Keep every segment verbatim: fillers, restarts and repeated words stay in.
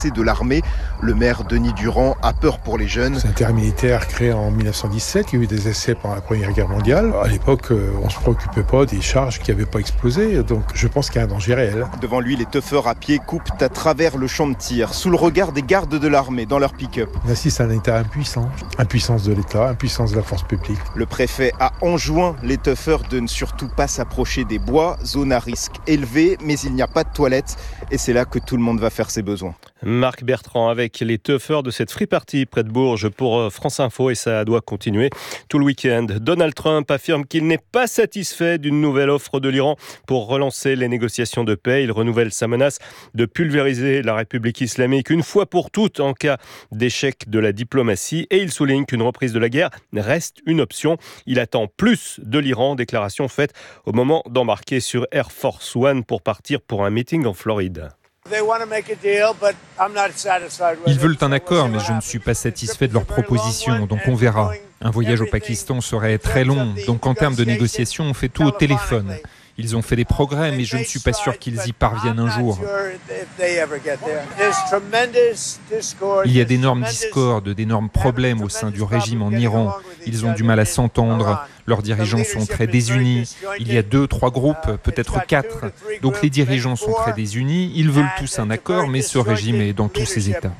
de l'armée. Le maire Denis Durand a peur pour les jeunes. C'est un terrain militaire créé en mille neuf cent dix-sept. Il y a eu des essais pendant la Première Guerre mondiale. À l'époque, on ne se préoccupait pas des charges qui n'avaient pas explosé. Donc je pense qu'il y a un danger réel. Devant lui, les tuffeurs à pied coupent à travers le champ de tir, sous le regard des gardes de l'armée dans leur pick-up. On assiste à un État impuissant. Impuissance de l'État, impuissance de la force publique. Le préfet a enjoint les tuffeurs de ne surtout pas s'approcher des bois, zone à risque élevé, mais il n'y a pas de toilettes. Et c'est là que tout le monde va faire ses besoins. Marc Bertrand avec les tuffeurs de cette free party près de Bourges pour France Info, et ça doit continuer tout le week-end. Donald Trump affirme qu'il n'est pas satisfait d'une nouvelle offre de l'Iran pour relancer les négociations de paix. Il renouvelle sa menace de pulvériser la République islamique une fois pour toutes en cas d'échec de la diplomatie, et il souligne qu'une reprise de la guerre reste une option. Il attend plus de l'Iran, déclaration faite au moment d'embarquer sur Air Force One pour partir pour un meeting en Floride. Ils veulent un accord, mais je ne suis pas satisfait de leur proposition, donc on verra. Un voyage au Pakistan serait très long, donc en termes de négociation, on fait tout au téléphone. Ils ont fait des progrès, mais je ne suis pas sûr qu'ils y parviennent un jour. Il y a d'énormes discordes, d'énormes problèmes au sein du régime en Iran. Ils ont du mal à s'entendre. Leurs dirigeants sont très désunis. Il y a deux, trois groupes, peut-être quatre. Donc les dirigeants sont très désunis. Ils veulent tous un accord, mais ce régime est dans tous ses états.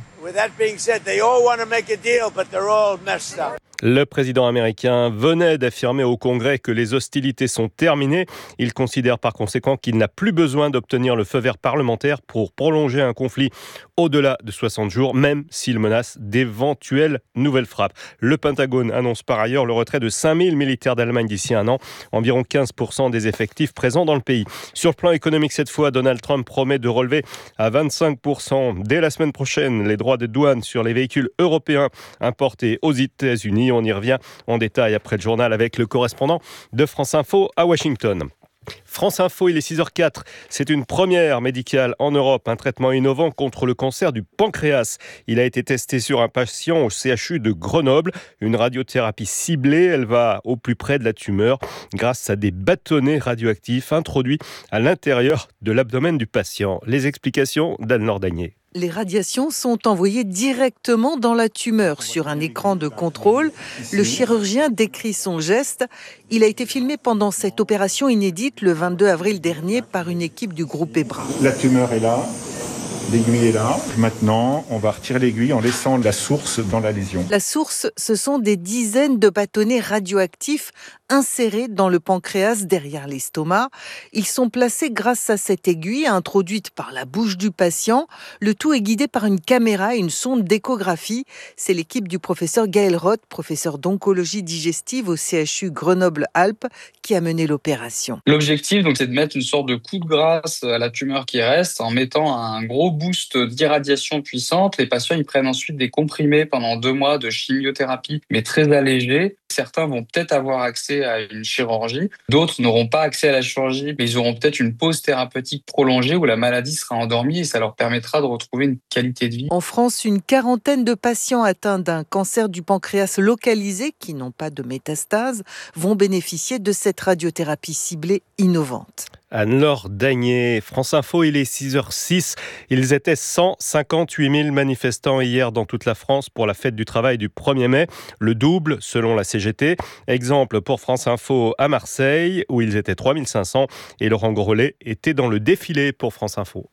Le président américain venait d'affirmer au Congrès que les hostilités sont terminées. Il considère par conséquent qu'il n'a plus besoin d'obtenir le feu vert parlementaire pour prolonger un conflit au-delà de soixante jours, même s'il menace d'éventuelles nouvelles frappes. Le Pentagone annonce par ailleurs le retrait de cinq mille militaires d'Allemagne d'ici un an, environ quinze pour cent des effectifs présents dans le pays. Sur le plan économique, cette fois, Donald Trump promet de relever à vingt-cinq pour cent dès la semaine prochaine les droits de douane sur les véhicules européens importés aux États-Unis. On y revient en détail après le journal avec le correspondant de France Info à Washington. France Info, il est six heures quatre. C'est une première médicale en Europe, un traitement innovant contre le cancer du pancréas. Il a été testé sur un patient au C H U de Grenoble. Une radiothérapie ciblée, elle va au plus près de la tumeur grâce à des bâtonnets radioactifs introduits à l'intérieur de l'abdomen du patient. Les explications d'Anne-Laure Dagné. Les radiations sont envoyées directement dans la tumeur sur un écran de contrôle. Le chirurgien décrit son geste. Il a été filmé pendant cette opération inédite le vingt-deux avril dernier par une équipe du groupe EBRA. La tumeur est là. L'aiguille est là. Maintenant, on va retirer l'aiguille en laissant la source dans la lésion. La source, ce sont des dizaines de bâtonnets radioactifs insérés dans le pancréas derrière l'estomac. Ils sont placés grâce à cette aiguille introduite par la bouche du patient. Le tout est guidé par une caméra et une sonde d'échographie. C'est l'équipe du professeur Gaël Roth, professeur d'oncologie digestive au C H U Grenoble-Alpes, qui a mené l'opération. L'objectif, donc, c'est de mettre une sorte de coup de grâce à la tumeur qui reste en mettant un gros boost d'irradiation puissante. Les patients, ils prennent ensuite des comprimés pendant deux mois de chimiothérapie, mais très allégés. Certains vont peut-être avoir accès à une chirurgie, d'autres n'auront pas accès à la chirurgie, mais ils auront peut-être une pause thérapeutique prolongée où la maladie sera endormie et ça leur permettra de retrouver une qualité de vie. En France, une quarantaine de patients atteints d'un cancer du pancréas localisé, qui n'ont pas de métastase, vont bénéficier de cette radiothérapie ciblée innovante. Anne-Laure Dagné, France Info, il est six heures six. Ils étaient cent cinquante-huit mille manifestants hier dans toute la France pour la fête du travail du premier mai. Le double selon la C G T. Exemple pour France Info à Marseille où ils étaient trois mille cinq cents et Laurent Grollet était dans le défilé pour France Info.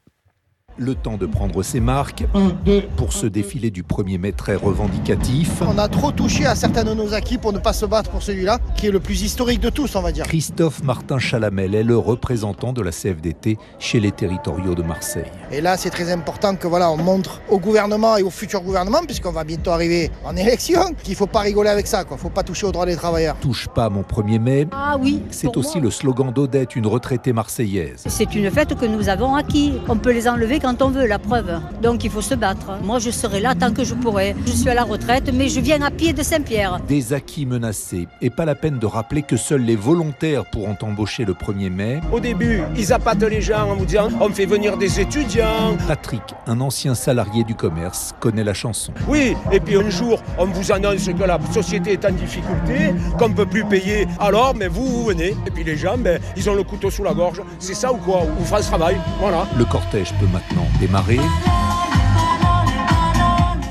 Le temps de prendre ses marques pour ce défilé du premier mai très revendicatif. On a trop touché à certains de nos acquis pour ne pas se battre pour celui-là, qui est le plus historique de tous, on va dire. Christophe Martin Chalamel est le représentant de la C F D T chez les territoriaux de Marseille. Et là, c'est très important que voilà, on montre au gouvernement et au futur gouvernement, puisqu'on va bientôt arriver en élection, qu'il ne faut pas rigoler avec ça, il ne faut pas toucher aux droits des travailleurs. Touche pas mon premier mai. Ah oui. C'est aussi moi. le slogan d'Odette, une retraitée marseillaise. C'est une fête que nous avons acquis. On peut les enlever quand on veut, la preuve. Donc il faut se battre. Moi, je serai là tant que je pourrai. Je suis à la retraite, mais je viens à pied de Saint-Pierre. Des acquis menacés. Et pas la peine de rappeler que seuls les volontaires pourront embaucher le premier mai. Au début, ils appâtent les gens en vous disant « on fait venir des étudiants ». Patrick, un ancien salarié du commerce, connaît la chanson. Oui, et puis un jour, on vous annonce que la société est en difficulté, qu'on ne peut plus payer. Alors, mais vous, vous venez. Et puis les gens, ben, ils ont le couteau sous la gorge. C'est ça ou quoi? Ou France Travail, voilà. Le cortège peut maintenant démarrer.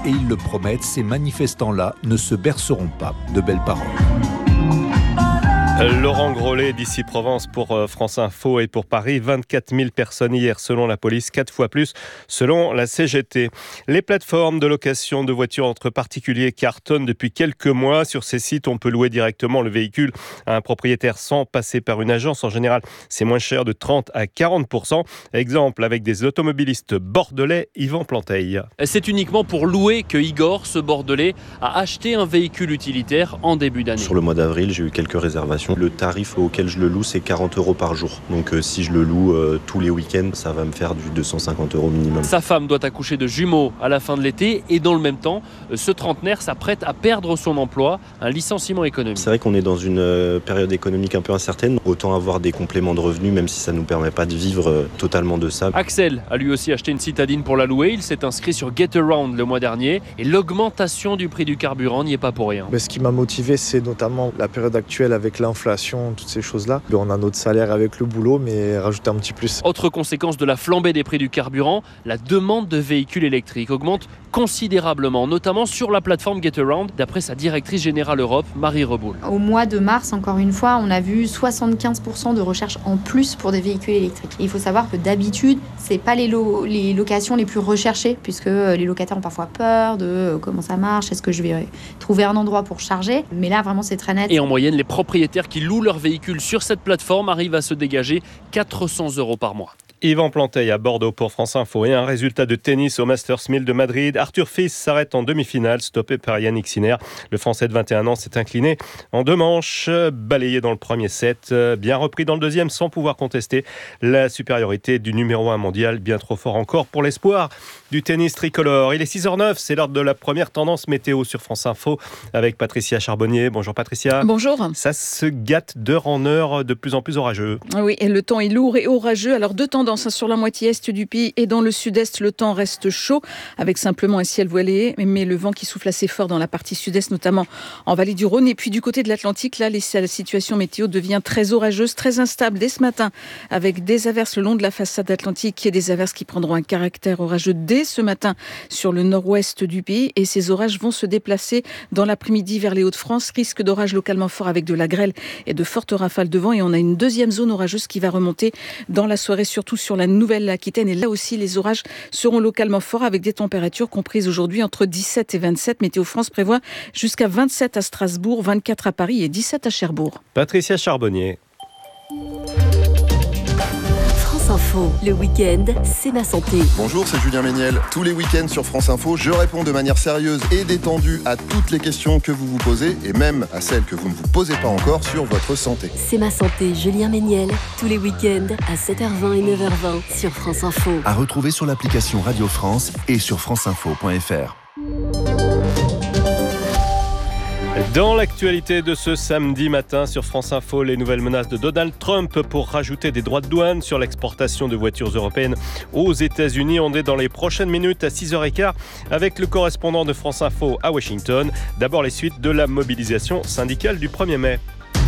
et ils le promettent, ces manifestants-là ne se berceront pas de belles paroles. Laurent Grollet d'ici Provence pour France Info et pour Paris. vingt-quatre mille personnes hier selon la police, quatre fois plus selon la C G T. Les plateformes de location de voitures entre particuliers cartonnent depuis quelques mois. Sur ces sites, on peut louer directement le véhicule à un propriétaire sans passer par une agence. En général, c'est moins cher de trente à quarante pour cent. Exemple avec des automobilistes bordelais, Yvan Planteil. C'est uniquement pour louer que Igor, ce bordelais, a acheté un véhicule utilitaire en début d'année. Sur le mois d'avril, j'ai eu quelques réservations. Le tarif auquel je le loue, c'est quarante euros par jour. Donc euh, si je le loue euh, tous les week-ends, ça va me faire du deux cent cinquante euros minimum. Sa femme doit accoucher de jumeaux à la fin de l'été et dans le même temps, ce trentenaire s'apprête à perdre son emploi, un licenciement économique. C'est vrai qu'on est dans une euh, période économique un peu incertaine. Autant avoir des compléments de revenus, même si ça ne nous permet pas de vivre euh, totalement de ça. Axel a lui aussi acheté une citadine pour la louer. Il s'est inscrit sur GetAround le mois dernier et l'augmentation du prix du carburant n'y est pas pour rien. Mais ce qui m'a motivé, c'est notamment la période actuelle avec l'inflation, toutes ces choses-là. On a notre salaire avec le boulot, mais rajouter un petit plus. Autre conséquence de la flambée des prix du carburant, la demande de véhicules électriques augmente considérablement, notamment sur la plateforme GetAround, d'après sa directrice générale Europe, Marie Reboul. Au mois de mars, encore une fois, on a vu soixante-quinze pour cent de recherche en plus pour des véhicules électriques. Et il faut savoir que d'habitude, c'est pas les, lo- les locations les plus recherchées, puisque les locataires ont parfois peur de comment ça marche, est-ce que je vais trouver un endroit pour charger. Mais là, vraiment, c'est très net. Et en moyenne, les propriétaires qui louent leur véhicule sur cette plateforme arrivent à se dégager quatre cents euros par mois. Yvan Planteil à Bordeaux pour France Info et un résultat de tennis au Masters mille de Madrid. Arthur Fils s'arrête en demi-finale, stoppé par Yannick Sinner. Le Français de vingt et un ans s'est incliné en deux manches, balayé dans le premier set, bien repris dans le deuxième sans pouvoir contester la supériorité du numéro un mondial, bien trop fort encore pour l'espoir du tennis tricolore. Il est six heures neuf, c'est l'heure de la première tendance météo sur France Info avec Patricia Charbonnier. Bonjour Patricia. Bonjour. Ça se gâte d'heure en heure, de plus en plus orageux. Oui, et le temps est lourd et orageux. Alors deux tendances sur la moitié est du pays et dans le sud-est, le temps reste chaud avec simplement un ciel voilé, mais le vent qui souffle assez fort dans la partie sud-est, notamment en vallée du Rhône. Et puis du côté de l'Atlantique, là, la situation météo devient très orageuse, très instable dès ce matin, avec des averses le long de la façade atlantique et des averses qui prendront un caractère orageux dès ce matin sur le nord-ouest du pays. Et ces orages vont se déplacer dans l'après-midi vers les Hauts-de-France. Risque d'orage localement fort avec de la grêle et de fortes rafales de vent. Et on a une deuxième zone orageuse qui va remonter dans la soirée, surtout sur la Nouvelle-Aquitaine. Et là aussi, les orages seront localement forts avec des températures comprises aujourd'hui entre dix-sept et vingt-sept. Météo France prévoit jusqu'à vingt-sept à Strasbourg, vingt-quatre à Paris et dix-sept à Cherbourg. Patricia Charbonnier. France Info, le week-end, c'est ma santé. Bonjour, c'est Julien Méniel. Tous les week-ends sur France Info, je réponds de manière sérieuse et détendue à toutes les questions que vous vous posez et même à celles que vous ne vous posez pas encore sur votre santé. C'est ma santé, Julien Méniel. Tous les week-ends à sept heures vingt et neuf heures vingt sur France Info. À retrouver sur l'application Radio France et sur franceinfo point f r. Dans l'actualité de ce samedi matin sur France Info, les nouvelles menaces de Donald Trump pour rajouter des droits de douane sur l'exportation de voitures européennes aux États-Unis. On est dans les prochaines minutes à six heures quinze avec le correspondant de France Info à Washington. D'abord les suites de la mobilisation syndicale du premier mai.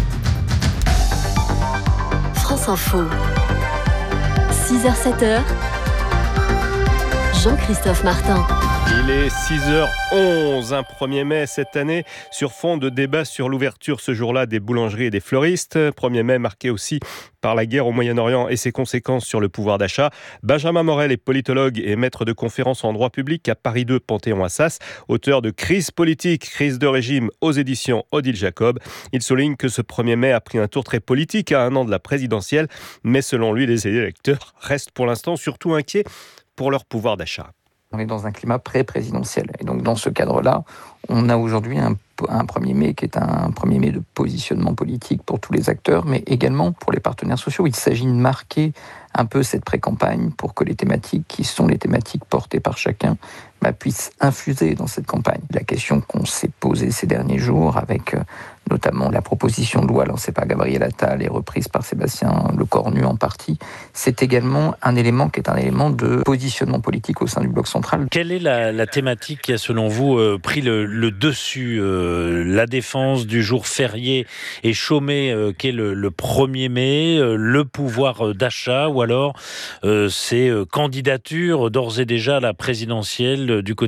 France Info, six heures sept heures, Jean-Christophe Martin. Il est six heures onze, un premier mai cette année, sur fond de débat sur l'ouverture ce jour-là des boulangeries et des fleuristes. premier mai marqué aussi par la guerre au Moyen-Orient et ses conséquences sur le pouvoir d'achat. Benjamin Morel est politologue et maître de conférences en droit public à Paris deux, Panthéon-Assas, auteur de Crise politique, crise de régime aux éditions Odile Jacob. Il souligne que ce premier mai a pris un tour très politique à un an de la présidentielle, mais selon lui, les électeurs restent pour l'instant surtout inquiets pour leur pouvoir d'achat. On est dans un climat pré-présidentiel. Et donc, dans ce cadre-là, on a aujourd'hui un, un premier mai qui est un premier mai de positionnement politique pour tous les acteurs, mais également pour les partenaires sociaux. Il s'agit de marquer un peu cette pré-campagne pour que les thématiques qui sont les thématiques portées par chacun bah, puissent infuser dans cette campagne. La question qu'on s'est posée ces derniers jours avec euh, notamment la proposition de loi lancée par Gabriel Attal et reprise par Sébastien Lecornu en partie, c'est également un élément qui est un élément de positionnement politique au sein du bloc central. Quelle est la, la thématique qui a selon vous euh, pris le, le dessus euh, la défense du jour férié et chômé euh, qu'est le, le premier mai, euh, le pouvoir d'achat ou alors euh, ces euh, candidatures d'ores et déjà à la présidentielle euh, du côté